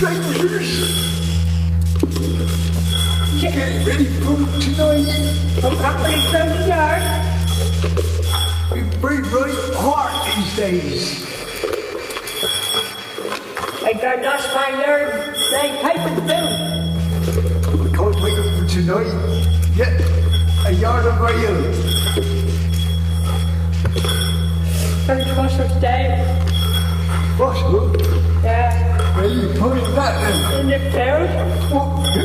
Get ready for tonight. I'm probably from the yard. It's very, very hot these days. I got lost my nerve. They paper food. I can't wait up for tonight. Get a yard of rail. Very close to day. What? Yeah. Where you putting that then? In the field. What?